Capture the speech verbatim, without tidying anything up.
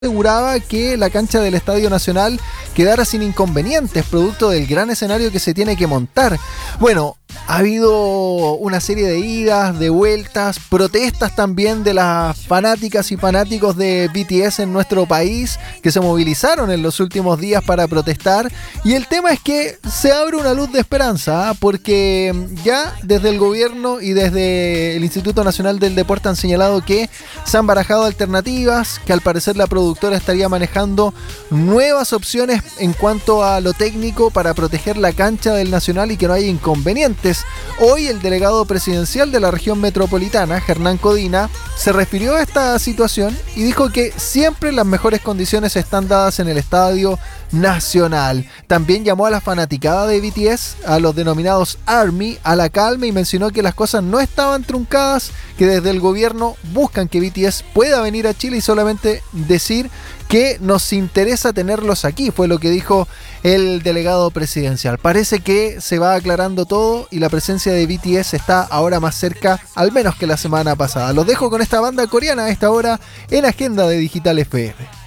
aseguraba que la cancha del Estadio Nacional quedara sin inconvenientes, producto del gran escenario que se tiene que montar. Bueno, ha habido una serie de idas, de vueltas, protestas también de las fanáticas y fanáticos de B T S en nuestro país, que se movilizaron en los últimos días para protestar. Y el tema es que se abre una luz de esperanza, ¿eh? Porque ya desde el gobierno y desde el Instituto Nacional del Deporte han señalado que se han barajado alternativas, que al parecer la productora estaría manejando nuevas opciones en cuanto a lo técnico para proteger la cancha del Nacional y que no haya inconvenientes. Hoy el delegado presidencial de la región metropolitana, Hernán Codina, se refirió a esta situación y dijo que siempre las mejores condiciones están dadas en el Estadio Nacional. También llamó a la fanaticada de B T S, a los denominados ARMY, a la calma y mencionó que las cosas no estaban truncadas, que desde el gobierno buscan que B T S pueda venir a Chile y solamente decir que nos interesa tenerlos aquí, fue lo que dijo el delegado presidencial. Parece que se va aclarando todo y la presencia de B T S está ahora más cerca, al menos que la semana pasada. Los dejo con esta banda coreana a esta hora en Agenda de Digital F M.